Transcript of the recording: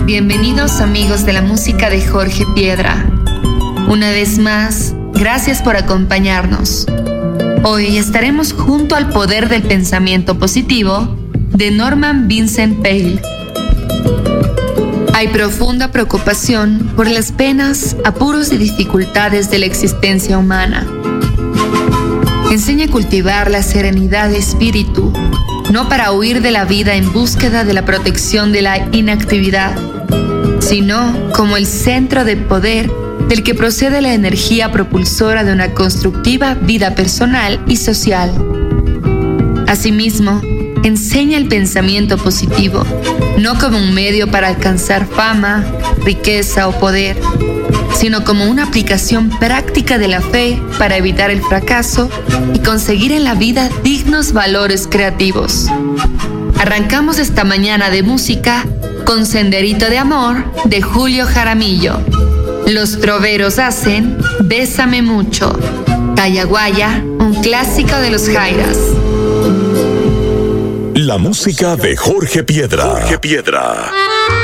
Bienvenidos amigos de la música de Jorge Piedra. Una vez más, gracias por acompañarnos. Hoy estaremos junto al poder del pensamiento positivo de Norman Vincent Peale. Hay profunda preocupación por las penas, apuros y dificultades de la existencia humana. Enseña a cultivar la serenidad de espíritu, no para huir de la vida en búsqueda de la protección de la inactividad, sino como el centro de poder del que procede la energía propulsora de una constructiva vida personal y social. Asimismo, enseña el pensamiento positivo, no como un medio para alcanzar fama, riqueza o poder, sino como una aplicación práctica de la fe para evitar el fracaso y conseguir en la vida dignos valores creativos. Arrancamos esta mañana de música con Senderito de Amor de Julio Jaramillo. Los troveros hacen Bésame Mucho. Cayaguaya, un clásico de los Jairas. La música de Jorge Piedra.